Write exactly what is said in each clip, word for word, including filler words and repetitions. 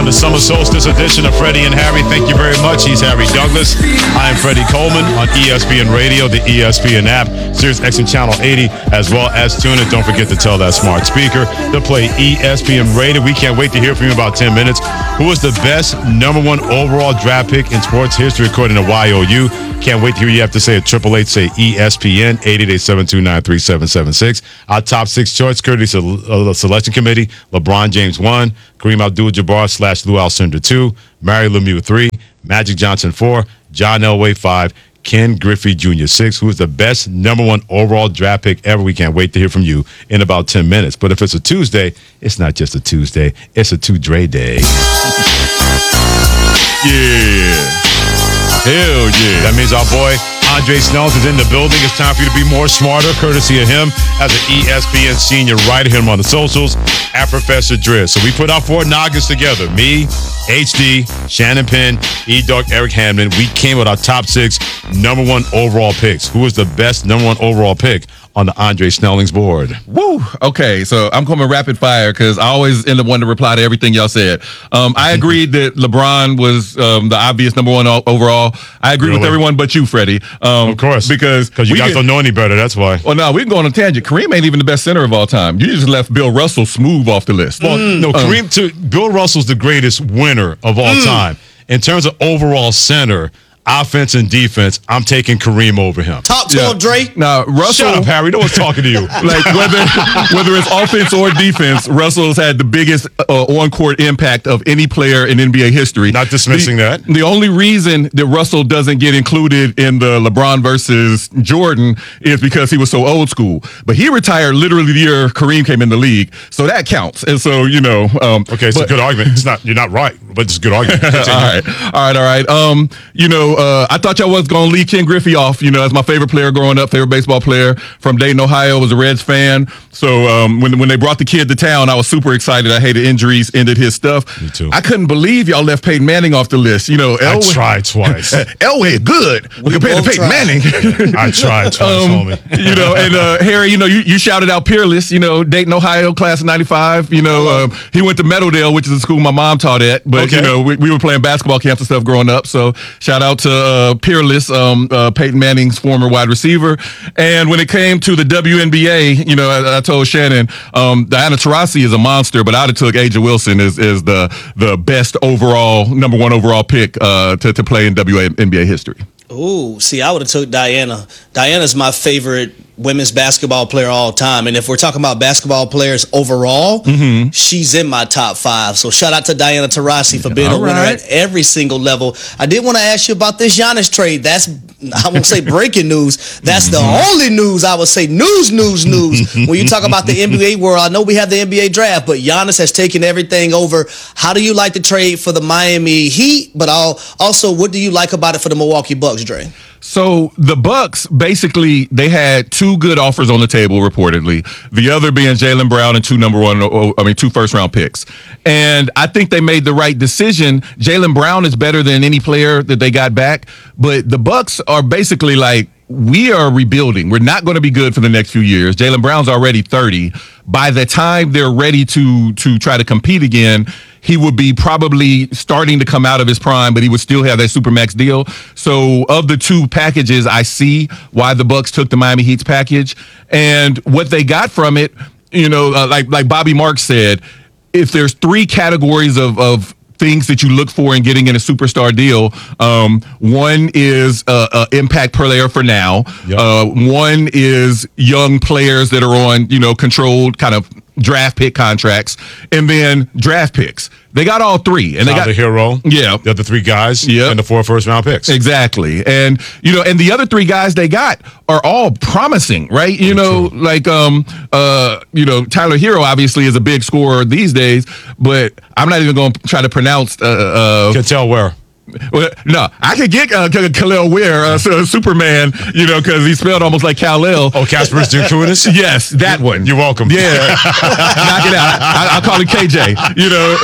on the summer solstice edition of Freddie and Harry. Thank you very much. He's Harry Douglas. I am Freddie Coleman on E S P N Radio, the E S P N app, Sirius X M Channel eighty, as well as TuneIn. Don't forget to tell that smart speaker to play E S P N Radio. We can't wait to hear from you in about ten minutes. Who is the best number one overall draft pick in sports history according to Y O U? Can't wait to hear you have to say it. Triple Eight say E S P N, eight eight eight, seven two nine, three seven seven six. Our top six choice, courtesy of the selection committee: LeBron James one, Kareem Abdul-Jabbar slash Lou Alcindor two, Mario Lemieux three, Magic Johnson four, John Elway five, Ken Griffey Junior six, who is the best number one overall draft pick ever. We can't wait to hear from you in about ten minutes. But if it's a Tuesday, it's not just a Tuesday, it's a two-Dre day. Yeah. Hell yeah. That means our boy Andre Snells is in the building. It's time for you to be more smarter, courtesy of him as an E S P N senior writer. Him on the socials at Professor Driz. So we put our four noggins together. Me, H D, Shannon Penn, E-Dog, Eric Hamlin. We came with our top six number one overall picks. Who is the best number one overall pick on the Andre Snellings board? Woo! Okay, so I'm coming rapid fire because I always end up wanting to reply to everything y'all said. Um, I agreed that LeBron was um, the obvious number one o- overall. I agree really? with everyone but you, Freddie. Um, of course. Because Because you guys can, don't know any better, that's why. Well, no, we can go on a tangent. Kareem ain't even the best center of all time. You just left Bill Russell smooth off the list. Well, mm. no, Kareem, um, to, Bill Russell's the greatest winner of all mm. time. In terms of overall center, offense and defense, I'm taking Kareem over him. Talk to yeah. him, Dre. Now, Russell. Shut up, Harry. No one's talking to you. Like, whether whether it's offense or defense, Russell's had the biggest uh, on-court impact of any player in N B A history. Not dismissing the, that. The only reason that Russell doesn't get included in the LeBron versus Jordan is because he was so old school. But he retired literally the year Kareem came in the league, so that counts. And so, you know. Um, okay, it's but, a good argument. It's not. You're not right, but it's a good argument. all right. All right, all right. Um, you know, Uh, I thought y'all was going to leave Ken Griffey off, you know, as my favorite player growing up, favorite baseball player from Dayton, Ohio, was a Reds fan. So um, when when they brought the kid to town, I was super excited. I hated injuries, ended his stuff. Me too. I couldn't believe y'all left Peyton Manning off the list. You know, Elway, I tried twice. Elway, good. We compared to Peyton Manning. I tried twice, um, homie. You know, and uh, Harry, you know, you, you shouted out Peerless, you know, Dayton, Ohio, class of ninety-five. You know, um, he went to Meadowdale, which is the school my mom taught at. But, okay. you know, we, we were playing basketball camps and stuff growing up. So shout out to uh, Peerless. Um, uh, Peyton Manning's former wide receiver. And when it came to the W N B A, you know, I, I told Shannon, um, Diana Taurasi is a monster, but I'd have took A'ja Wilson as, as the the best overall, number one overall pick uh, to, to play in W N B A history. Ooh, see, I would have took Diana. Diana's my favorite women's basketball player all time. And if we're talking about basketball players overall, mm-hmm. she's in my top five. So shout out to Diana Taurasi for being all a winner right. at every single level. I did want to ask you about this Giannis trade. That's, I won't say breaking news. That's mm-hmm. the only news I would say. News, news, news. When you talk about the N B A world, I know we have the N B A draft, but Giannis has taken everything over. How do you like the trade for the Miami Heat? But I'll, also, what do you like about it for the Milwaukee Bucks, Dre? So the Bucks, basically, they had two good offers on the table, reportedly. The other being Jaylen Brown and two number one, I mean, two first round picks. And I think they made the right decision. Jaylen Brown is better than any player that they got back. But the Bucks are basically like, we are rebuilding. We're not going to be good for the next few years. Jaylen Brown's already thirty. By the time they're ready to to try to compete again, he would be probably starting to come out of his prime, but he would still have that Supermax deal. So of the two packages, I see why the Bucks took the Miami Heat's package. And what they got from it, you know, uh, like like Bobby Marks said, if there's three categories of of things that you look for in getting in a superstar deal. Um, one is uh, uh, impact player for now. Yep. Uh, one is young players that are on, you know, controlled kind of draft pick contracts, and then draft picks. They got all three, and they got the hero. Yeah, the other three guys. Yeah, and the four first round picks. Exactly, and you know, and the other three guys they got are all promising, right? You know, like um, uh, you know, Tyler Hero obviously is a big scorer these days, but I'm not even going to try to pronounce. Uh, uh, Can tell where. Well, no, I could get uh, Khalil Ware, uh, so Superman, you know, because he spelled almost like Kal-El. Oh, Casper's Dukunis? Yes, that one. You're welcome. Yeah, knock it out. I, I'll call it K J. You know,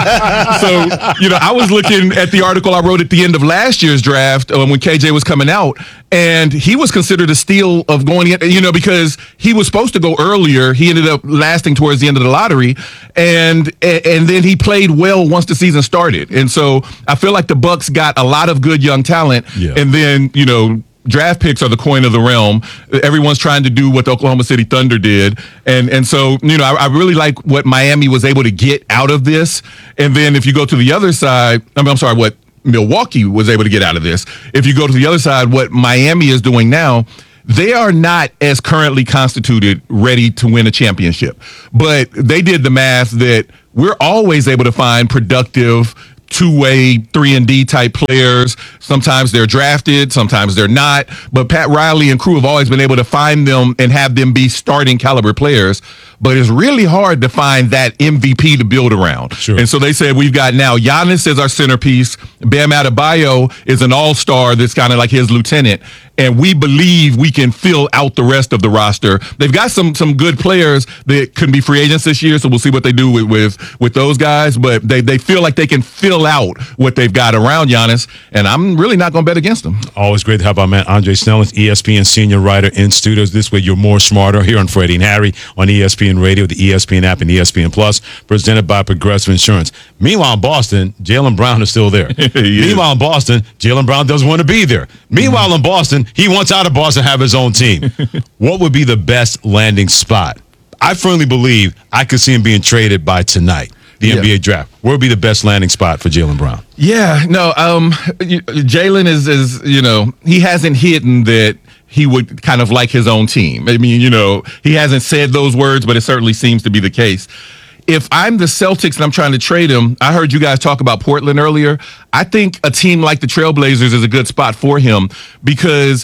so you know, I was looking at the article I wrote at the end of last year's draft um, when K J was coming out, and he was considered a steal of going in, you know, because he was supposed to go earlier. He ended up lasting towards the end of the lottery, and and then he played well once the season started, and so I feel like the Bucks got a lot of good young talent, yeah. and then you know. Draft picks are the coin of the realm. Everyone's trying to do what the Oklahoma City Thunder did. And and so, you know, I, I really like what Miami was able to get out of this. And then if you go to the other side, I mean, I'm sorry, what Milwaukee was able to get out of this. If you go to the other side, what Miami is doing now, they are not as currently constituted ready to win a championship. But they did the math that we're always able to find productive two-way, three and D type players. Sometimes they're drafted, sometimes they're not. But Pat Riley and crew have always been able to find them and have them be starting caliber players. But it's really hard to find that M V P to build around. Sure. And so they said we've got now Giannis as our centerpiece. Bam Adebayo is an all-star that's kind of like his lieutenant. And we believe we can fill out the rest of the roster. They've got some some good players that could be free agents this year, so we'll see what they do with with, with those guys. But they, they feel like they can fill out what they've got around Giannis, and I'm really not going to bet against them. Always great to have our man Andre Snellings, E S P N senior writer in studios. This way you're more smarter here on Freddie and Harry on E S P N Radio, the E S P N app, and E S P N Plus, presented by Progressive Insurance. Meanwhile, in Boston, Jaylen Brown is still there. Meanwhile, in Boston, Jaylen Brown doesn't want to be there. Meanwhile, mm-hmm. in Boston, he wants out of Boston to have his own team. What would be the best landing spot? I firmly believe I could see him being traded by tonight, the yeah. N B A draft. Where would be the best landing spot for Jaylen Brown? Yeah, no, um, Jaylen is, is, you know, he hasn't hidden that he would kind of like his own team. I mean, you know, he hasn't said those words, but it certainly seems to be the case. If I'm the Celtics and I'm trying to trade him, I heard you guys talk about Portland earlier. I think a team like the Trailblazers is a good spot for him because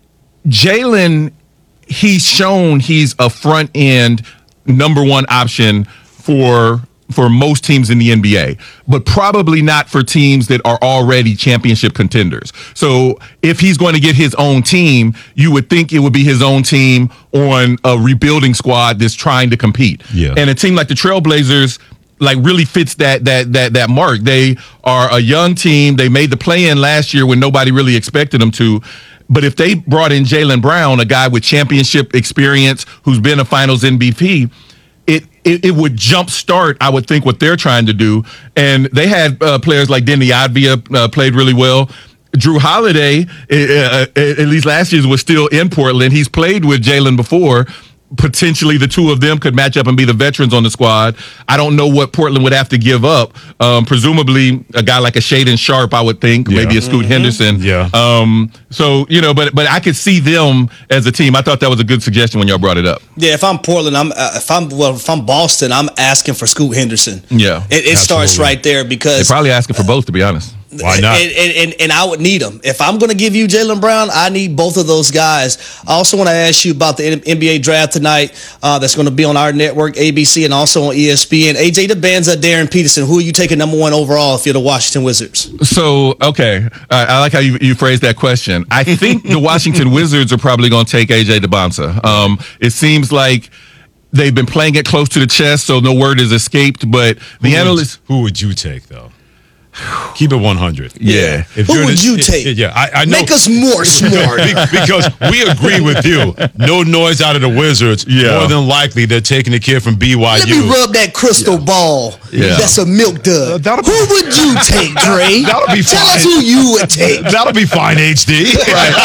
Jaylen, he's shown he's a front end number one option for for most teams in the N B A, but probably not for teams that are already championship contenders. So if he's going to get his own team, you would think it would be his own team on a rebuilding squad that's trying to compete. Yeah. And a team like the Trailblazers like really fits that that that that mark. They are a young team. They made the play-in last year when nobody really expected them to. But if they brought in Jaylen Brown, a guy with championship experience who's been a Finals M V P, it it, it would jumpstart, I would think, what they're trying to do. And they had uh, players like Denny Advia uh, played really well. Drew Holiday, uh, at least last year, was still in Portland. He's played with Jaylen before. Potentially the two of them could match up and be the veterans on the squad. I don't know what Portland would have to give up. Um, presumably a guy like a Shaedon Sharpe, I would think, yeah. maybe a Scoot mm-hmm. Henderson. Yeah. Um, so, you know, but but I could see them as a team. I thought that was a good suggestion when y'all brought it up. Yeah, if I'm Portland, I'm uh, if I'm well, if I'm Boston, I'm asking for Scoot Henderson. Yeah. It, it starts right there because they're probably asking for both, to be honest. Why not? And, and, and, and I would need them. If I'm going to give you Jaylen Brown, I need both of those guys. I also want to ask you about the N B A draft tonight uh, that's going to be on our network, A B C, and also on E S P N. A J DeBanza, Darren Peterson, who are you taking number one overall if you're the Washington Wizards? So, okay. Uh, I like how you, you phrased that question. I think the Washington Wizards are probably going to take A J DeBanza. Um, it seems like they've been playing it close to the chest, so no word has escaped, but the who analysts... Would, who would you take, though? Keep it one hundred. Yeah. If Who would the, you take? Yeah, I, I know. Make us more smart. Because we agree with you. No noise out of the Wizards. Yeah. More than likely, they're taking the kid from B Y U. Let me rub that crystal yeah. ball. Yeah. That's a milk dud. Uh, who would you take, Dre? That'll be Tell fine. us who you would take. That'll be fine, H D. Right.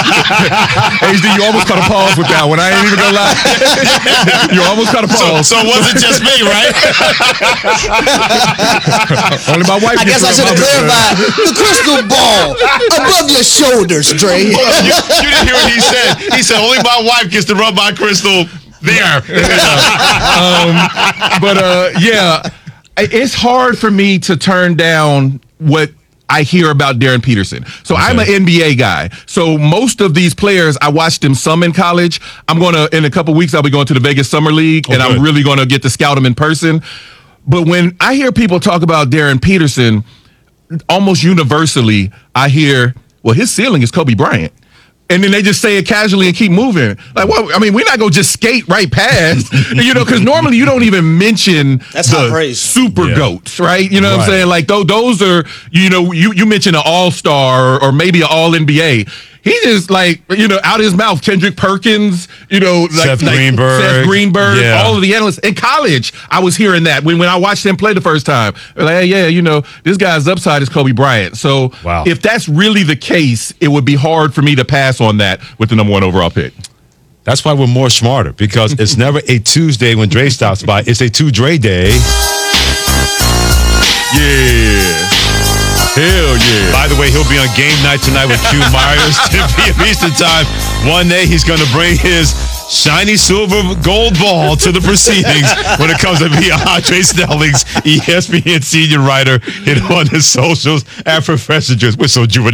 H D, you almost caught a pause with that one. I ain't even gonna lie. You almost caught a pause. So, so was it just me, right? Only my wife. I guess I should have clarified. The crystal ball above your shoulders, Dre. you, you didn't hear what he said. He said only my wife gets to rub my crystal there. um, but uh, yeah, it's hard for me to turn down what I hear about Darren Peterson. So okay. I'm an N B A guy. So most of these players, I watched them some in college. I'm going to, in a couple weeks, I'll be going to the Vegas Summer League, oh, and good. I'm really going to get to scout them in person. But when I hear people talk about Darren Peterson, almost universally, I hear, well, his ceiling is Kobe Bryant. And then they just say it casually and keep moving. Like, well, I mean, we're not going to just skate right past, you know, because normally you don't even mention That's the high praise. super Yeah. goats, right? You know what Right. I'm saying? Like, those, those are, you know, you, you mentioned an all-star or, or maybe an all N B A. He just, like, you know, out of his mouth, Kendrick Perkins, you know, like, Seth like Greenberg. Seth Greenberg, Yeah. all of the analysts. In college, I was hearing that when, when I watched him play the first time. They're like, hey, yeah, you know, this guy's upside is Kobe Bryant. So Wow. if that's really the case, it would be hard for me to pass on that with the number one overall pick. That's why we're more smarter, because it's never a Tuesday when Dre stops by. It's a two Dre day. Yeah. Hell yeah. By the way, he'll be on game night tonight with Q Myers, ten p.m. Eastern time. One day he's going to bring his shiny silver gold ball to the proceedings when it comes to be Andre Snelling's E S P N senior writer. Hit on his socials at Professor Just. We're so juvenile.